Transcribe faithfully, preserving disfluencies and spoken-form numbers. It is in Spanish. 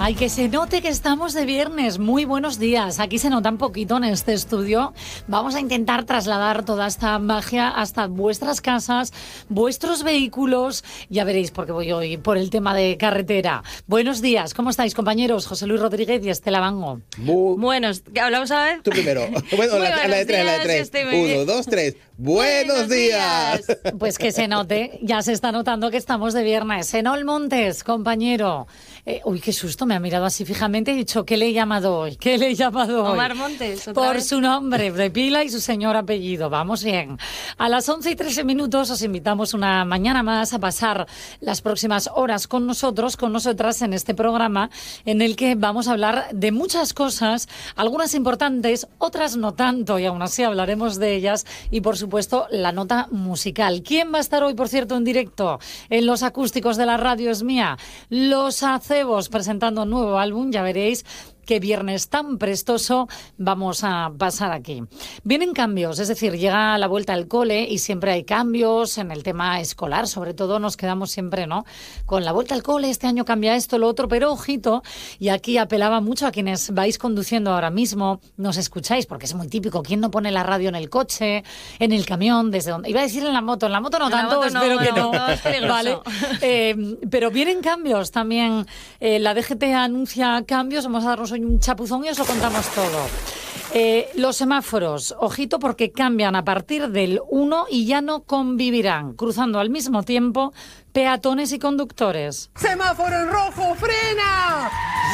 Ay, que se note que estamos de viernes. Muy buenos días. Aquí se nota un poquito en este estudio. Vamos a intentar trasladar toda esta magia hasta vuestras casas, vuestros vehículos. Ya veréis por qué voy hoy, por el tema de carretera. Buenos días. ¿Cómo estáis, compañeros? José Luis Rodríguez y Estela Bango. Muy... Buenos. ¿Hablamos a ver? Tú primero. Bueno, la, a la de tres, a la de tres. Uno, dos, tres. ¡Buenos, Buenos días! días! Pues que se note, ya se está notando que estamos de viernes. Enol Montes, compañero. Eh, uy, qué susto, me ha mirado así fijamente y he dicho, ¿qué le he llamado hoy? ¿Qué le he llamado hoy? Omar Montes, ¿otra Por vez? su nombre de pila y su señor apellido. Vamos bien. A las once y trece minutos os invitamos una mañana más a pasar las próximas horas con nosotros, con nosotras en este programa en el que vamos a hablar de muchas cosas, algunas importantes, otras no tanto, y aún así hablaremos de ellas, y por supuesto la nota musical. ¿Quién va a estar hoy, por cierto, en directo en los acústicos de la radio es mía? Los Acebos presentando un nuevo álbum, ya veréis qué viernes tan prestoso vamos a pasar aquí. Vienen cambios, es decir, llega la vuelta al cole y siempre hay cambios en el tema escolar, sobre todo nos quedamos siempre, ¿no?, con la vuelta al cole, este año cambia esto, lo otro, pero ojito, y aquí apelaba mucho a quienes vais conduciendo ahora mismo, nos escucháis, porque es muy típico, ¿quién no pone la radio en el coche, en el camión, desde donde? Iba a decir en la moto, en la moto no En la tanto, moto no, espero que no, no, no, es peligroso. ¿vale? Eh, pero vienen cambios también, eh, la D G T anuncia cambios, vamos a darnos hoy un chapuzón y os lo contamos todo. Eh, los semáforos, ojito porque cambian a partir del uno y ya no convivirán, cruzando al mismo tiempo peatones y conductores. ¡Semáforo en rojo! ¡Frena!